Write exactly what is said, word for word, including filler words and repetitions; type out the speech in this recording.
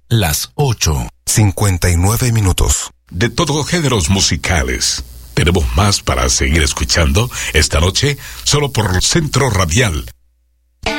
las ocho, cincuenta y nueve minutos. De todos géneros musicales. Tenemos más para seguir escuchando esta noche, solo por Centro Radial